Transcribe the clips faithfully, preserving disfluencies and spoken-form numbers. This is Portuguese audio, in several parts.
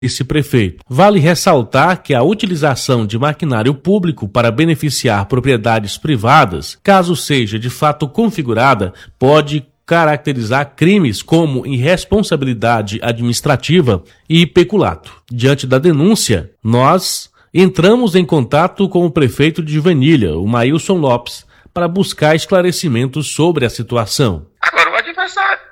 vice-prefeito. Vale ressaltar que a utilização de maquinário público para beneficiar propriedades privadas, caso seja de fato configurada, pode caracterizar crimes como irresponsabilidade administrativa e peculato. Diante da denúncia, nós entramos em contato com o prefeito de Juvenília, o Maílson Lopes, para buscar esclarecimentos sobre a situação. Agora o adversário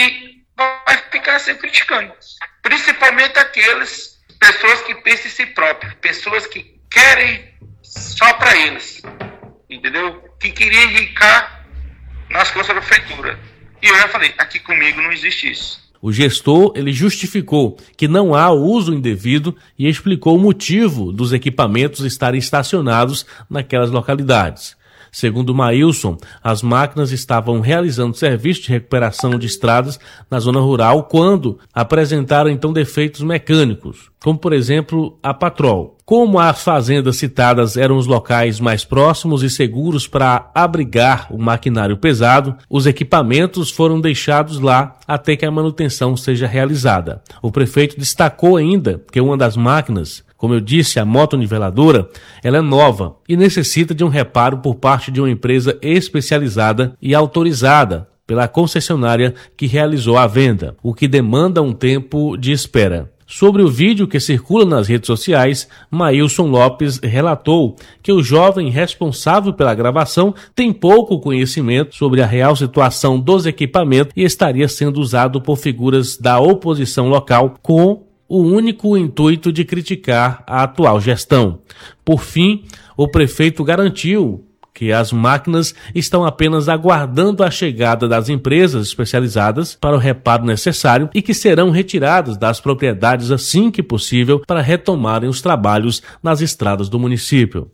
e vai ficar sempre criticando. Principalmente aquelas pessoas que pensam em si próprias, pessoas que querem só para eles, entendeu? Que queriam enricar nas costas da prefeitura. E eu já falei, aqui comigo não existe isso. O gestor, ele justificou que não há uso indevido e explicou o motivo dos equipamentos estarem estacionados naquelas localidades. Segundo Maílson, as máquinas estavam realizando serviço de recuperação de estradas na zona rural quando apresentaram então defeitos mecânicos, como por exemplo a Patrol. Como as fazendas citadas eram os locais mais próximos e seguros para abrigar o maquinário pesado, os equipamentos foram deixados lá até que a manutenção seja realizada. O prefeito destacou ainda que uma das máquinas, como eu disse, a motoniveladora, ela é nova e necessita de um reparo por parte de uma empresa especializada e autorizada pela concessionária que realizou a venda, o que demanda um tempo de espera. Sobre o vídeo que circula nas redes sociais, Maílson Lopes relatou que o jovem responsável pela gravação tem pouco conhecimento sobre a real situação dos equipamentos e estaria sendo usado por figuras da oposição local com o único intuito de criticar a atual gestão. Por fim, o prefeito garantiu que as máquinas estão apenas aguardando a chegada das empresas especializadas para o reparo necessário e que serão retiradas das propriedades assim que possível para retomarem os trabalhos nas estradas do município.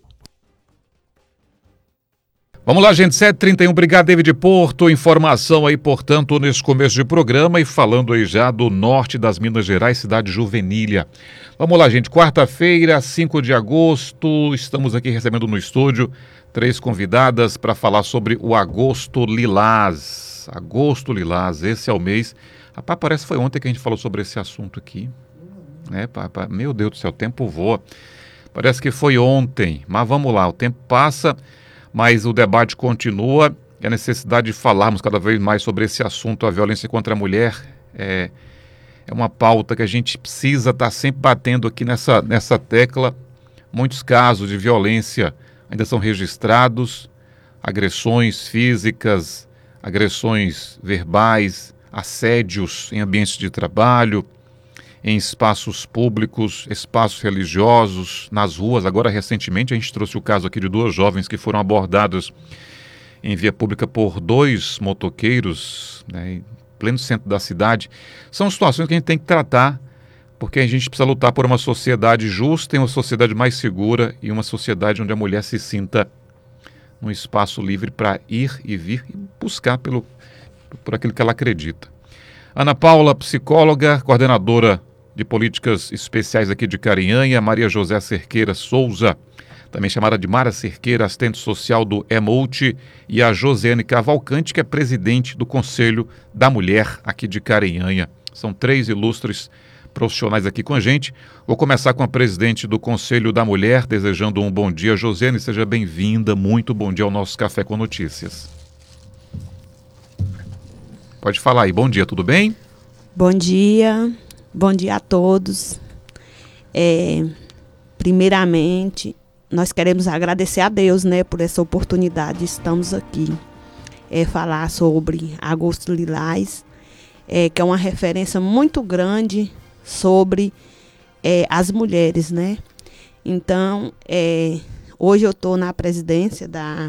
Vamos lá, gente, sete e trinta e um, obrigado, David Porto. Informação aí, portanto, nesse começo de programa e falando aí já do norte das Minas Gerais, cidade de Juvenília. Vamos lá, gente, quarta-feira, cinco de agosto, estamos aqui recebendo no estúdio três convidadas para falar sobre o Agosto Lilás. Agosto Lilás, esse é o mês. Rapaz, parece que foi ontem que a gente falou sobre esse assunto aqui. É, papai, meu Deus do céu, o tempo voa. Parece que foi ontem, mas vamos lá, o tempo passa, mas o debate continua e a necessidade de falarmos cada vez mais sobre esse assunto, a violência contra a mulher, é, é uma pauta que a gente precisa estar sempre batendo aqui nessa, nessa tecla. Muitos casos de violência ainda são registrados, agressões físicas, agressões verbais, assédios em ambientes de trabalho, em espaços públicos, espaços religiosos, nas ruas. Agora, recentemente, a gente trouxe o caso aqui de duas jovens que foram abordadas em via pública por dois motoqueiros, né, em pleno centro da cidade. São situações que a gente tem que tratar, porque a gente precisa lutar por uma sociedade justa e uma sociedade mais segura e uma sociedade onde a mulher se sinta num espaço livre para ir e vir e buscar pelo, por aquilo que ela acredita. Ana Paula, psicóloga, coordenadora de políticas especiais aqui de Carinhanha, Maria José Cerqueira Souza, também chamada de Mara Cerqueira, assistente social do Emult, e a Josiane Cavalcante, que é presidente do Conselho da Mulher aqui de Carinhanha. São três ilustres profissionais aqui com a gente. Vou começar com a presidente do Conselho da Mulher, desejando um bom dia. Josiane, seja bem-vinda, muito bom dia ao nosso Café com Notícias. Pode falar aí, bom dia, tudo bem? Bom dia, bom dia a todos. É, primeiramente, nós queremos agradecer a Deus, né, por essa oportunidade. Estamos aqui é, falar sobre Agosto Lilás, é, que é uma referência muito grande sobre é, as mulheres, né? Então, é, hoje eu estou na presidência da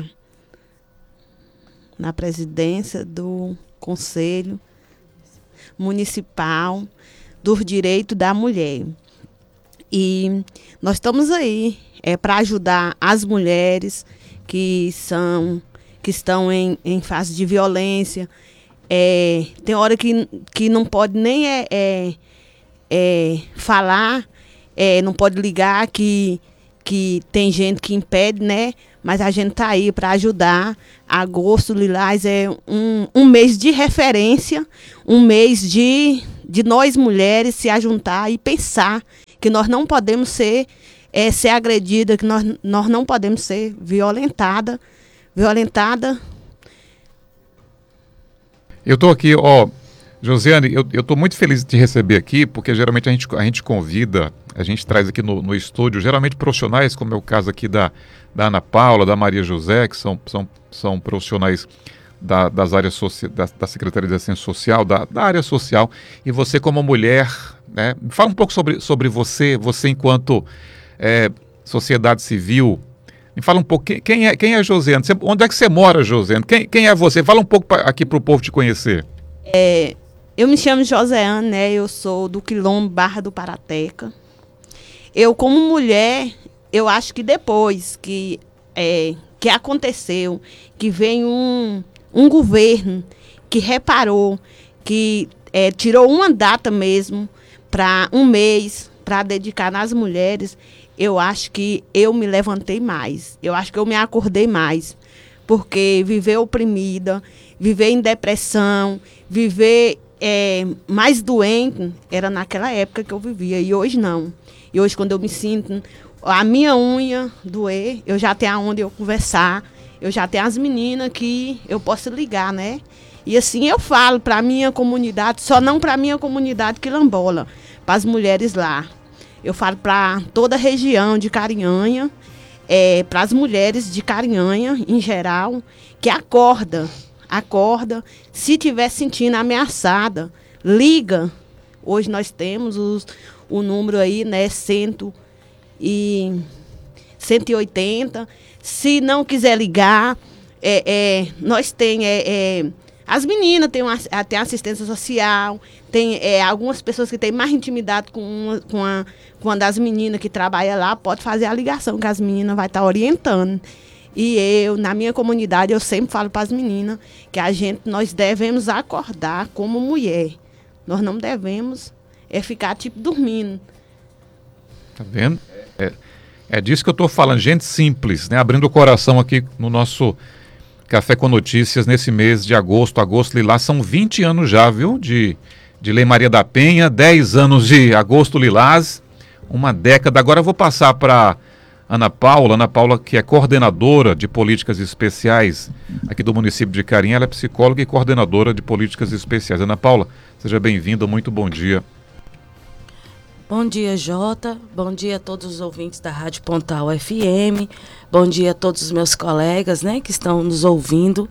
na presidência do Conselho Municipal dos Direitos da Mulher. E nós estamos aí é, para ajudar as mulheres que são que estão em, em fase de violência. É, tem hora que, que não pode nem é, é, é, falar, é, não pode ligar, que, que tem gente que impede, né? Mas a gente está aí para ajudar. Agosto Lilás é um, um mês de referência, um mês de, de nós mulheres se ajuntar e pensar que nós não podemos ser, é, ser agredida, que nós, nós não podemos ser violentada, violentada. Eu estou aqui, ó, Josiane, eu estou muito feliz de te receber aqui, porque geralmente a gente, a gente convida, a gente traz aqui no, no estúdio, geralmente profissionais, como é o caso aqui da, da Ana Paula, da Maria José, que são, são, são profissionais da, das áreas socia- da, da Secretaria de Assistência Social, da, da área social, e você como mulher, né? Fala um pouco sobre, sobre você, você enquanto é, sociedade civil. Me fala um pouco, quem, quem, é, quem é a Josiane? Você, onde é que você mora, Josiane? Quem, quem é você? Fala um pouco pra, aqui para o povo te conhecer. É, eu me chamo Josiane, né? Eu sou do Quilombo Barra do Parateca. Eu, como mulher, eu acho que depois que, é, que aconteceu, que vem um, um governo que reparou, que é, tirou uma data mesmo para um mês para dedicar nas mulheres, eu acho que eu me levantei mais. Eu acho que eu me acordei mais. Porque viver oprimida, viver em depressão, viver é, mais doente, era naquela época que eu vivia. E hoje não. E hoje, quando eu me sinto, a minha unha doer, eu já tenho aonde eu conversar, eu já tenho as meninas que eu posso ligar, né? E assim eu falo para a minha comunidade, só não para a minha comunidade quilombola, para as mulheres lá. Eu falo para toda a região de Carinhanha, é, para as mulheres de Carinhanha, em geral, que acorda, acorda. Se estiver sentindo ameaçada, liga. Hoje nós temos os, o número aí, né, cento e oitenta. Se não quiser ligar, é, é, nós temos... É, é, as meninas têm, uma, têm assistência social, tem é, algumas pessoas que têm mais intimidade com uma, com, a, com uma das meninas que trabalha lá, pode fazer a ligação, que as meninas vão estar orientando. E eu, na minha comunidade, eu sempre falo para as meninas que a gente, nós devemos acordar como mulher. Nós não devemos é, ficar, tipo, dormindo. Tá vendo? É, é disso que eu estou falando, gente simples, né? Abrindo o coração aqui no nosso Café com Notícias, nesse mês de agosto, agosto lilás, são vinte anos já, viu, de, de Lei Maria da Penha, dez anos de agosto lilás, uma década. Agora eu vou passar para Ana Paula, Ana Paula que é coordenadora de políticas especiais aqui do município de Carinha, ela é psicóloga e coordenadora de políticas especiais. Ana Paula, seja bem-vinda, muito bom dia. Bom dia, Jota. Bom dia a todos os ouvintes da Rádio Pontal F M. Bom dia a todos os meus colegas, né, que estão nos ouvindo.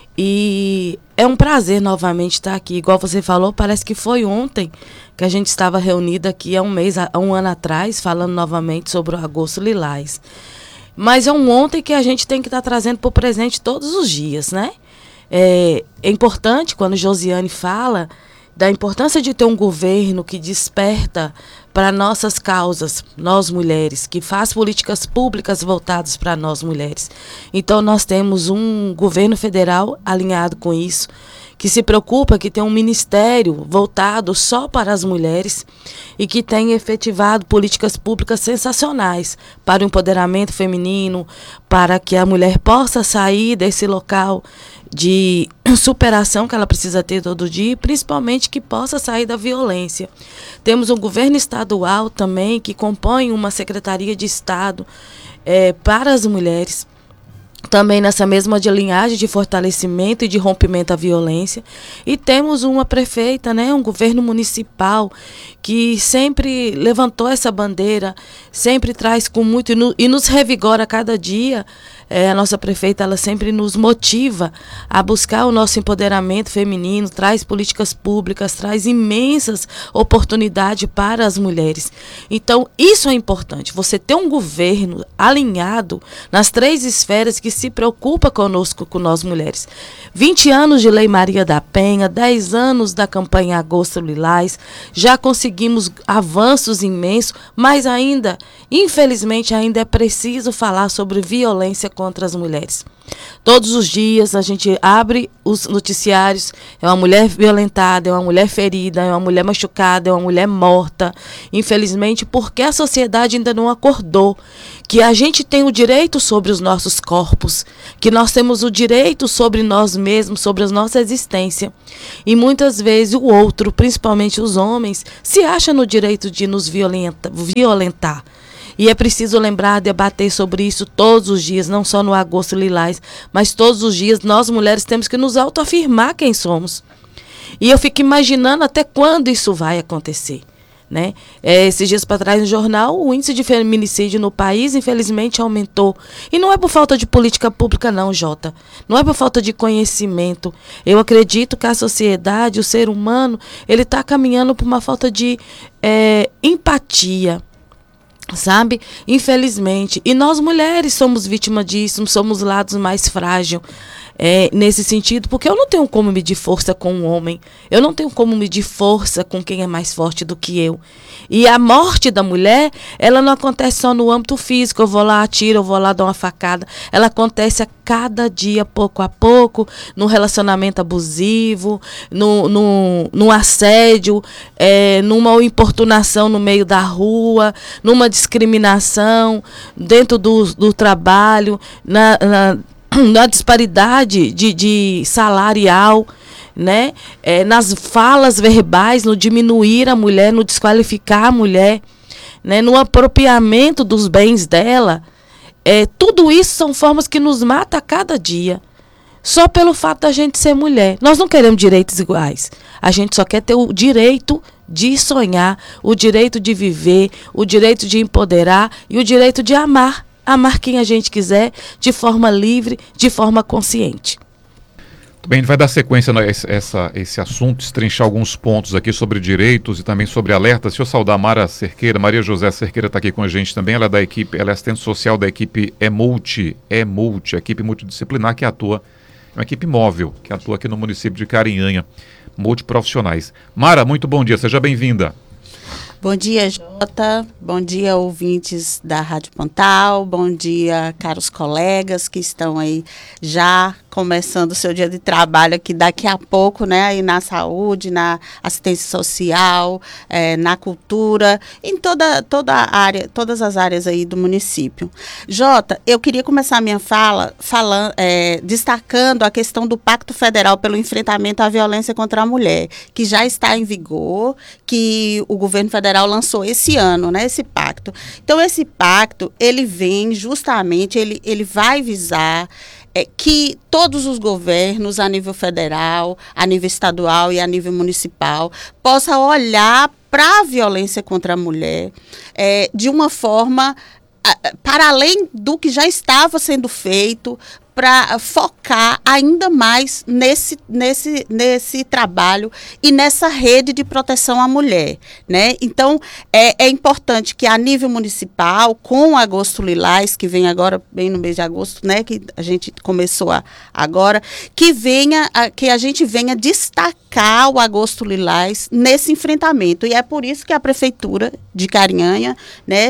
E é um prazer novamente estar aqui. Igual você falou, parece que foi ontem que a gente estava reunida aqui há um mês, há um ano atrás, falando novamente sobre o agosto lilás. Mas é um ontem que a gente tem que estar trazendo para o presente todos os dias, né? É, é importante, quando Josiane fala da importância de ter um governo que desperta para nossas causas, nós mulheres, que faz políticas públicas voltadas para nós mulheres. Então nós temos um governo federal alinhado com isso, que se preocupa, que tem um ministério voltado só para as mulheres e que tem efetivado políticas públicas sensacionais para o empoderamento feminino, para que a mulher possa sair desse local de superação que ela precisa ter todo dia e principalmente que possa sair da violência. Temos um governo estadual também que compõe uma Secretaria de Estado é, para as mulheres, também nessa mesma de linhagem de fortalecimento e de rompimento à violência. E temos uma prefeita, né, um governo municipal que sempre levantou essa bandeira, sempre traz com muito e, no, e nos revigora cada dia. É, a nossa prefeita, ela sempre nos motiva a buscar o nosso empoderamento feminino, traz políticas públicas, traz imensas oportunidades para as mulheres. Então, isso é importante, você ter um governo alinhado nas três esferas que se preocupa conosco, com nós mulheres. vinte anos de Lei Maria da Penha, dez anos da campanha Agosto Lilás, já conseguimos avanços imensos, mas ainda, infelizmente, ainda é preciso falar sobre violência contra as mulheres. Todos os dias a gente abre os noticiários, é uma mulher violentada, é uma mulher ferida, é uma mulher machucada, é uma mulher morta. Infelizmente, porque a sociedade ainda não acordou que a gente tem o direito sobre os nossos corpos, que nós temos o direito sobre nós mesmos, sobre a nossa existência. E muitas vezes o outro, principalmente os homens, se acha no direito de nos violenta, violentar. E é preciso lembrar, debater sobre isso todos os dias, não só no Agosto Lilás, mas todos os dias nós mulheres temos que nos autoafirmar quem somos. E eu fico imaginando até quando isso vai acontecer. Né? É, esses dias para trás no jornal, o índice de feminicídio no país, infelizmente, aumentou. E não é por falta de política pública não, Jota. Não é por falta de conhecimento. Eu acredito que a sociedade, o ser humano, ele está caminhando por uma falta de é, empatia. Sabe? Infelizmente. E nós mulheres somos vítimas disso, somos lados mais frágeis. É, nesse sentido, porque eu não tenho como medir força com um homem, eu não tenho como medir força com quem é mais forte do que eu. E a morte da mulher, ela não acontece só no âmbito físico, eu vou lá, atiro, eu vou lá, dou uma facada. Ela acontece a cada dia, pouco a pouco, no relacionamento abusivo, no, no, no assédio, é, numa importunação no meio da rua, numa discriminação dentro do, do trabalho, na, na na disparidade de, de salarial, né? É, nas falas verbais, no diminuir a mulher, no desqualificar a mulher, né? No apropriamento dos bens dela. É, tudo isso são formas que nos matam a cada dia, só pelo fato da gente ser mulher. Nós não queremos direitos iguais, a gente só quer ter o direito de sonhar, o direito de viver, o direito de empoderar e o direito de amar. Amar quem a gente quiser, de forma livre, de forma consciente. Muito bem, a gente vai dar sequência a esse, essa, esse assunto, destrinchar alguns pontos aqui sobre direitos e também sobre alertas. Deixa eu saudar a Mara Cerqueira, Maria José Cerqueira está aqui com a gente também, ela é da equipe, ela é assistente social da equipe E-Multi, E-Multi, a equipe multidisciplinar que atua, é uma equipe móvel, que atua aqui no município de Carinhanha, multiprofissionais. Mara, muito bom dia, seja bem-vinda. Bom dia, Jota. Bom dia, ouvintes da Rádio Pontal. Bom dia, caros colegas que estão aí já começando o seu dia de trabalho aqui daqui a pouco, né? Aí na saúde, na assistência social, é, na cultura, em toda, toda a área, todas as áreas aí do município. Jota, eu queria começar a minha fala falando, é, destacando a questão do Pacto Federal pelo Enfrentamento à Violência contra a Mulher, que já está em vigor, que o governo federal lançou esse ano, né, esse pacto. Então, esse pacto, ele vem justamente, ele, ele vai visar é, que todos os governos, a nível federal, a nível estadual e a nível municipal, possam olhar para a violência contra a mulher é, de uma forma, para além do que já estava sendo feito, para focar ainda mais nesse, nesse, nesse trabalho e nessa rede de proteção à mulher, né? Então, é, é importante que a nível municipal, com o Agosto Lilás, que vem agora, bem no mês de agosto, né? Que a gente começou a, agora, que, venha, a, que a gente venha destacar o Agosto Lilás nesse enfrentamento. E é por isso que a Prefeitura de Carinhanha, né?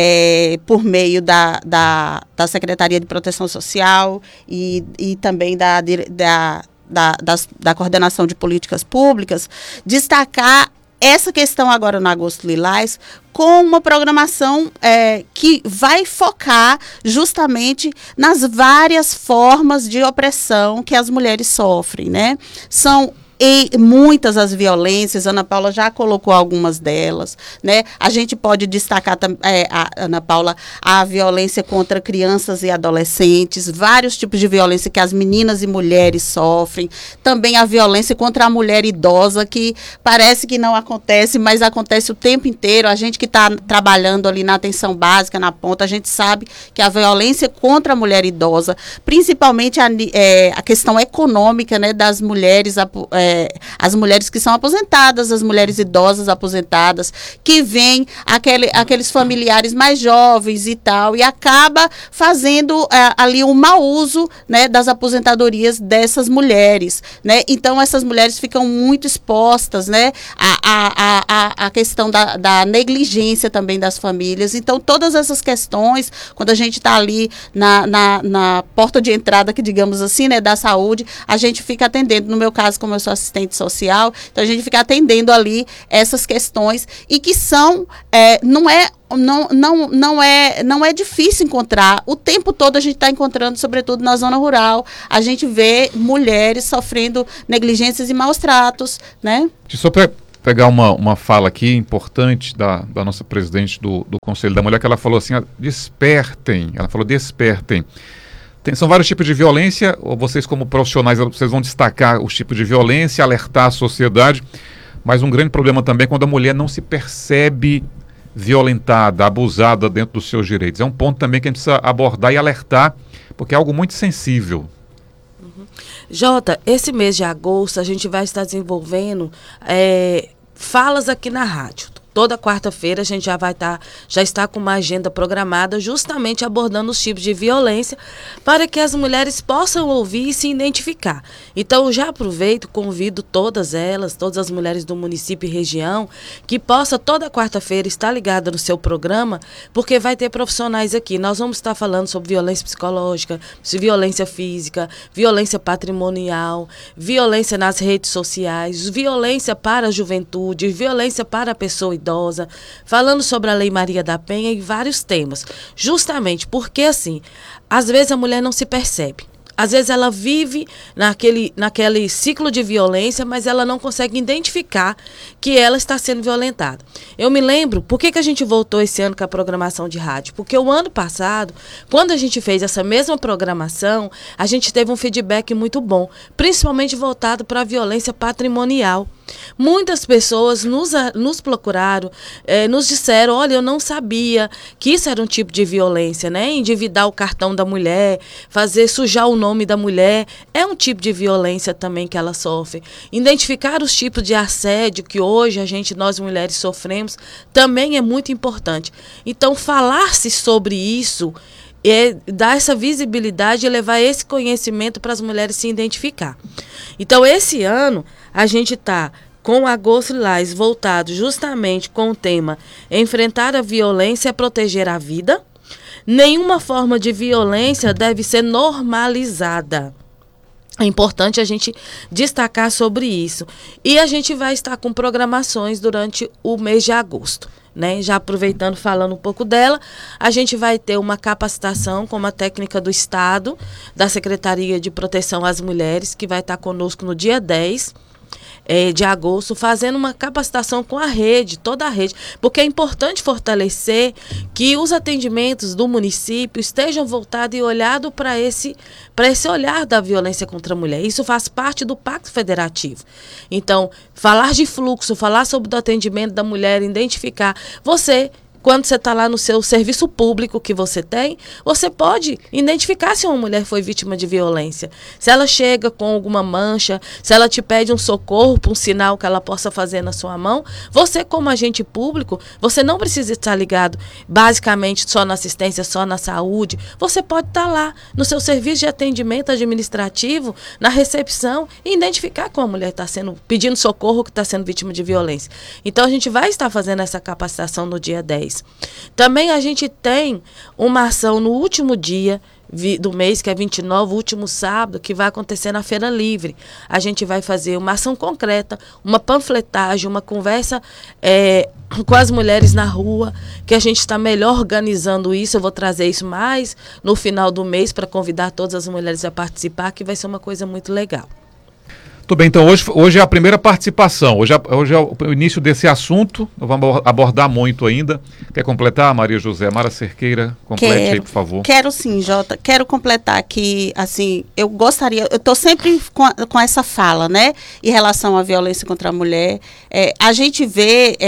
É, por meio da, da, da Secretaria de Proteção Social, E, e também da, da, da, da, da coordenação de políticas públicas, destacar essa questão agora no Agosto Lilás com uma programação é, que vai focar justamente nas várias formas de opressão que as mulheres sofrem, né? São E muitas as violências, Ana Paula já colocou algumas delas, né? A gente pode destacar, é, a, Ana Paula, a violência contra crianças e adolescentes, vários tipos de violência que as meninas e mulheres sofrem, também a violência contra a mulher idosa, que parece que não acontece, mas acontece o tempo inteiro. A gente que está trabalhando ali na atenção básica, na ponta, a gente sabe que a violência contra a mulher idosa, principalmente a, é, a questão econômica, né, das mulheres, a, é, é, as mulheres que são aposentadas, as mulheres idosas aposentadas, que vêm aquele, aqueles familiares mais jovens e tal, e acaba fazendo é, ali um mau uso, né, das aposentadorias dessas mulheres, né? Então essas mulheres ficam muito expostas, né, a, a, a, a questão da, da negligência também das famílias. Então todas essas questões, quando a gente está ali na, na, na porta de entrada, que digamos assim, né, da saúde, a gente fica atendendo, no meu caso, como eu sou assistente social, então a gente fica atendendo ali essas questões, e que são, é, não é Não, não, não, é, não é difícil encontrar. O tempo todo a gente está encontrando, sobretudo na zona rural, a gente vê mulheres sofrendo negligências e maus tratos, né? Só para pegar uma, uma fala aqui importante da, da nossa presidente do, do Conselho da Mulher, que ela falou assim, ah, despertem, ela falou despertem. Tem, são vários tipos de violência, ou vocês como profissionais, vocês vão destacar os tipos de violência, alertar a sociedade, mas um grande problema também é quando a mulher não se percebe violentada, abusada dentro dos seus direitos. É um ponto também que a gente precisa abordar e alertar, porque é algo muito sensível. Uhum. Jota, esse mês de agosto a gente vai estar desenvolvendo é, falas aqui na rádio. Toda quarta-feira a gente já vai estar, já está com uma agenda programada justamente abordando os tipos de violência para que as mulheres possam ouvir e se identificar. Então eu já aproveito, convido todas elas, todas as mulheres do município e região, que possa toda quarta-feira estar ligada no seu programa, porque vai ter profissionais aqui. Nós vamos estar falando sobre violência psicológica, violência física, violência patrimonial, violência nas redes sociais, violência para a juventude, violência para a pessoa idosa, falando sobre a Lei Maria da Penha e vários temas. Justamente porque, assim, às vezes a mulher não se percebe. Às vezes ela vive naquele, naquele ciclo de violência, mas ela não consegue identificar que ela está sendo violentada. Eu me lembro, por que, que a gente voltou esse ano com a programação de rádio? Porque o ano passado, quando a gente fez essa mesma programação, a gente teve um feedback muito bom, principalmente voltado para a violência patrimonial. Muitas pessoas nos, nos procuraram, eh, nos disseram, olha, eu não sabia que isso era um tipo de violência, né? Endividar o cartão da mulher, fazer sujar o nome da mulher, é um tipo de violência também que ela sofre. Identificar os tipos de assédio que hoje a gente, nós mulheres, sofremos, também é muito importante. Então, falar-se sobre isso, é dar essa visibilidade e levar esse conhecimento para as mulheres se identificar. Então, esse ano, a gente está com o Agosto Lilás voltado justamente com o tema enfrentar a violência é proteger a vida. Nenhuma forma de violência deve ser normalizada. É importante a gente destacar sobre isso. E a gente vai estar com programações durante o mês de agosto. Né? Já aproveitando, falando um pouco dela, a gente vai ter uma capacitação com uma técnica do Estado, da Secretaria de Proteção às Mulheres, que vai estar conosco no dia dez é, de agosto, fazendo uma capacitação com a rede, toda a rede, porque é importante fortalecer que os atendimentos do município estejam voltados e olhados para esse, para esse olhar da violência contra a mulher. Isso faz parte do Pacto Federativo. Então, falar de fluxo, falar sobre o atendimento da mulher, identificar você... Quando você está lá no seu serviço público que você tem, você pode identificar se uma mulher foi vítima de violência. Se ela chega com alguma mancha, se ela te pede um socorro, um sinal que ela possa fazer na sua mão, você como agente público, você não precisa estar ligado basicamente só na assistência, só na saúde. Você pode estar lá no seu serviço de atendimento administrativo, na recepção, e identificar que uma mulher está sendo, pedindo socorro, que está sendo vítima de violência. Então a gente vai estar fazendo essa capacitação no dia dez. Também a gente tem uma ação no último dia do mês, que é vinte e nove, último sábado, que vai acontecer na Feira Livre. A gente vai fazer uma ação concreta, uma panfletagem, uma conversa é, com as mulheres na rua, que a gente está melhor organizando isso. Eu vou trazer isso mais no final do mês para convidar todas as mulheres a participar, que vai ser uma coisa muito legal. Tudo bem, então hoje, hoje é a primeira participação, hoje é, hoje é o início desse assunto, não vamos abordar muito ainda. Quer completar, Maria José? Mara Cerqueira, complete quero, aí, por favor. Quero sim, Jota, quero completar aqui, assim, eu gostaria, eu estou sempre com, com essa fala, né, em relação à violência contra a mulher. É, a gente vê... É,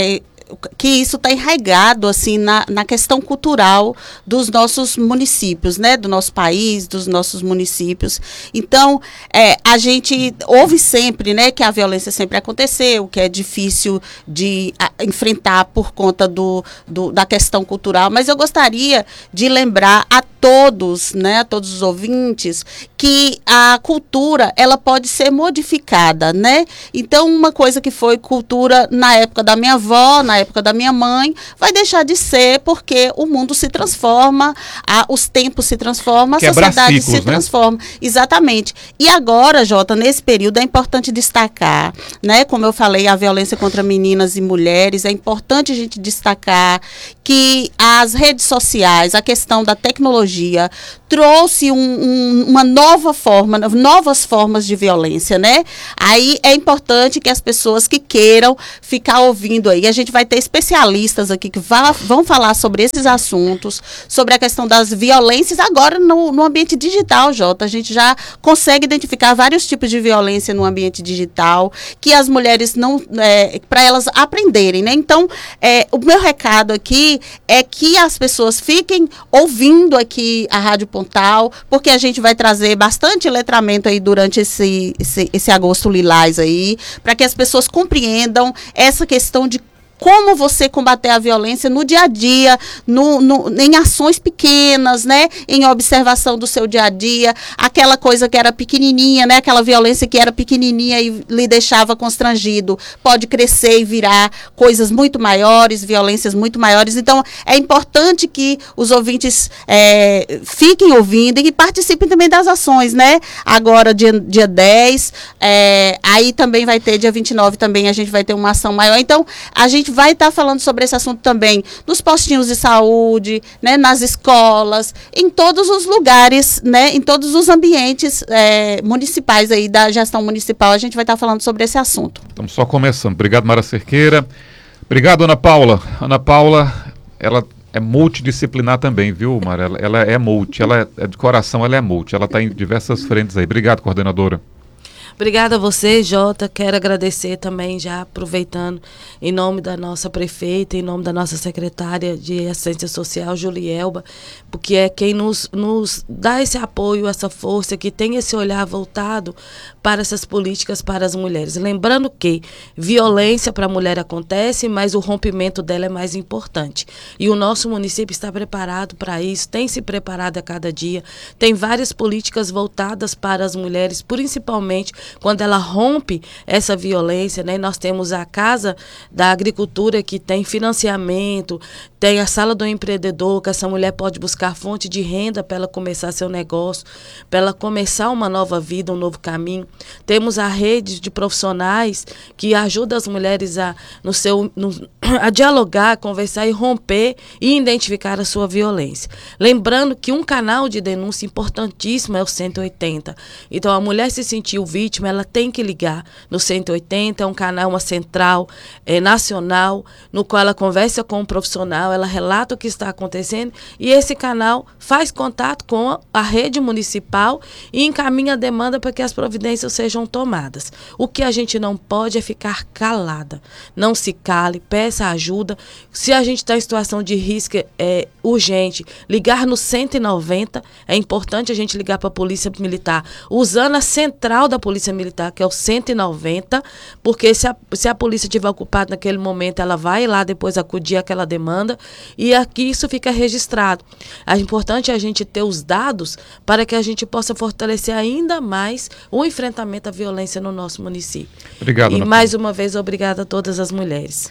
que isso está enraizado assim, na, na questão cultural dos nossos municípios, né? Do nosso país, dos nossos municípios. Então, é, a gente ouve sempre, né, que a violência sempre aconteceu, que é difícil de a, enfrentar por conta do, do, da questão cultural, mas eu gostaria de lembrar a todos, né, a todos os ouvintes, que a cultura, ela pode ser modificada, né? Então, uma coisa que foi cultura na época da minha avó, na época da minha mãe, vai deixar de ser porque o mundo se transforma, a, os tempos se transformam, a Quebra sociedade ciclos, se né? transforma. Exatamente. E agora, Jota, nesse período é importante destacar, né? Como eu falei, a violência contra meninas e mulheres, é importante a gente destacar que as redes sociais, a questão da tecnologia, trouxe um, um, uma nova forma, novas formas de violência, né? Aí é importante que as pessoas que queiram ficar ouvindo aí, a gente vai ter especialistas aqui que vá, vão falar sobre esses assuntos, sobre a questão das violências agora no, no ambiente digital, Jota. A gente já consegue identificar vários tipos de violência no ambiente digital, que as mulheres não, é, para elas aprenderem, né? Então, é, o meu recado aqui é que as pessoas fiquem ouvindo aqui a Rádio Pontal, porque a gente vai trazer bastante letramento aí durante esse, esse, esse agosto lilás aí, para que as pessoas compreendam essa questão de como você combater a violência no dia a dia, no, no, em ações pequenas, né? Em observação do seu dia a dia, aquela coisa que era pequenininha, né? Aquela violência que era pequenininha e lhe deixava constrangido, pode crescer e virar coisas muito maiores, violências muito maiores. Então, é importante que os ouvintes é, fiquem ouvindo e participem também das ações, né? Agora, dia, dia dez, é, aí também vai ter, dia vinte e nove também, a gente vai ter uma ação maior. Então, a gente vai estar falando sobre esse assunto também nos postinhos de saúde, né, nas escolas, em todos os lugares, né, em todos os ambientes é, municipais aí da gestão municipal, a gente vai estar falando sobre esse assunto. Estamos só começando. Obrigado, Mara Cerqueira. Obrigado, Ana Paula. Ana Paula, ela é multidisciplinar também, viu, Mara? Ela, ela é multi, ela é de coração, ela é multi, ela está em diversas frentes aí. Obrigado, coordenadora. Obrigada a você, Jota. Quero agradecer também, já aproveitando, em nome da nossa prefeita, em nome da nossa secretária de Assistência Social, Julielba, porque é quem nos, nos dá esse apoio, essa força, que tem esse olhar voltado para essas políticas para as mulheres. Lembrando que violência para a mulher acontece, mas o rompimento dela é mais importante. E o nosso município está preparado para isso, tem se preparado a cada dia, tem várias políticas voltadas para as mulheres, principalmente quando ela rompe essa violência, né? Nós temos a Casa da Agricultura, que tem financiamento, tem a Sala do Empreendedor, que essa mulher pode buscar fonte de renda para ela começar seu negócio, para ela começar uma nova vida, um novo caminho. Temos a rede de profissionais que ajuda as mulheres a, no seu, no, a dialogar, a conversar e romper e identificar a sua violência. Lembrando que um canal de denúncia importantíssimo é o cento e oitenta. Então, a mulher se sentiu vítima, ela tem que ligar no cento e oitenta, é um canal, uma central é, nacional, no qual ela conversa com um profissional, ela relata o que está acontecendo e esse canal faz contato com a rede municipal e encaminha a demanda para que as providências sejam tomadas. O que a gente não pode é ficar calada. Não se cale, peça ajuda. Se a gente está em situação de risco é, urgente, ligar no cento e noventa, é importante a gente ligar para a Polícia Militar, usando a central da Polícia Militar, que é o cento e noventa, porque se a, se a polícia estiver ocupada naquele momento, ela vai lá depois acudir àquela demanda e aqui isso fica registrado. É importante a gente ter os dados para que a gente possa fortalecer ainda mais o enfrentamento à violência no nosso município. Obrigado. E mais uma vez, obrigada a todas as mulheres.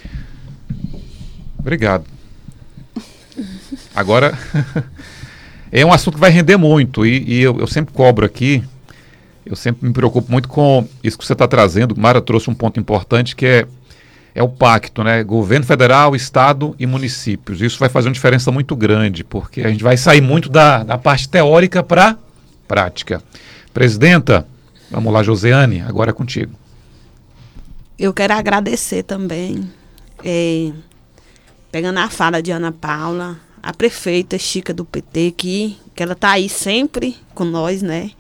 Obrigado. Agora, é um assunto que vai render muito e, e eu, eu sempre cobro aqui, eu sempre me preocupo muito com isso que você está trazendo. Mara trouxe um ponto importante que é, é o pacto, né? Governo federal, estado e municípios. Isso vai fazer uma diferença muito grande, porque a gente vai sair muito da, da parte teórica para prática. Presidenta, vamos lá, Josiane, agora é contigo. Eu quero agradecer também, é, pegando a fala de Ana Paula, a prefeita Chica do P T, que, que ela está aí sempre com nós, né?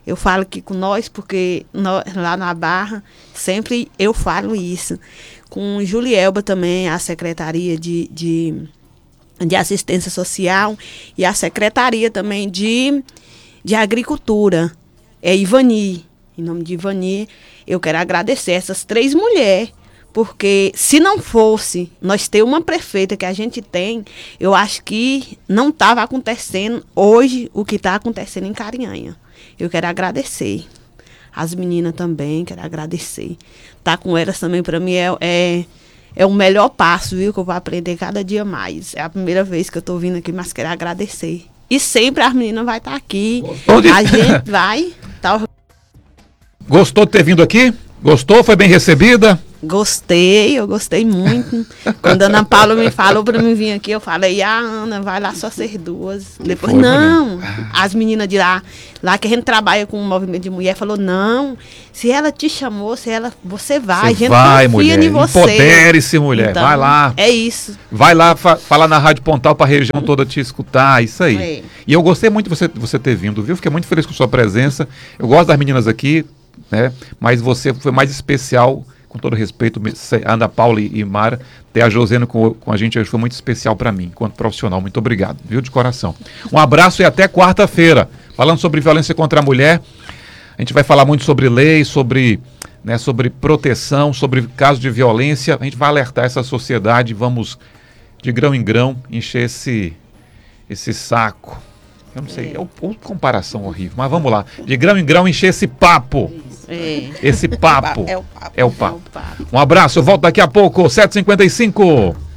Eu falo aqui com nós, porque nós, lá na Barra, sempre eu falo isso. Com Julielba também, a Secretaria de, de, de Assistência Social e a Secretaria também de, de Agricultura. É Ivani. Em nome de Ivani, eu quero agradecer essas três mulheres, porque se não fosse nós ter uma prefeita que a gente tem, eu acho que não estava acontecendo hoje o que está acontecendo em Carinhanha. Eu quero agradecer. As meninas também, quero agradecer. Estar com elas também, para mim, é, é, é o melhor passo, viu? Que eu vou aprender cada dia mais. É a primeira vez que eu estou vindo aqui, mas quero agradecer. E sempre as meninas vão estar aqui. Gostou de... A gente vai... Tá... Gostou de ter vindo aqui? Gostou? Foi bem recebida? Gostei, eu gostei muito. Quando a Ana Paula me falou para mim vir aqui, eu falei, ah, Ana, vai lá só ser duas. Depois, Foi, não, as meninas de lá, lá que a gente trabalha com o movimento de mulher, falou, não, se ela te chamou, se ela, você vai, Você a gente vai, confia mulher. em você. Empodere-se, mulher, Então, vai lá. É isso. Vai lá fa falar na Rádio Pontal para a região toda te escutar, isso aí. É. E eu gostei muito de você, você ter vindo, viu? Fiquei muito feliz com sua presença. Eu gosto das meninas aqui, né? Mas você foi mais especial, com todo respeito, Ana Paula e Mara, ter a Josena com, com a gente hoje foi muito especial para mim, enquanto profissional. Muito obrigado, viu, de coração. Um abraço e até quarta-feira. Falando sobre violência contra a mulher, a gente vai falar muito sobre lei, sobre, né, sobre proteção, sobre casos de violência. A gente vai alertar essa sociedade, vamos de grão em grão encher esse, esse saco. Eu não sei, é uma comparação horrível, mas vamos lá. De grão em grão encher esse papo. É. Esse papo. É o papo. É o papo. É o papo. Um abraço, eu volto daqui a pouco, sete e cinquenta e cinco.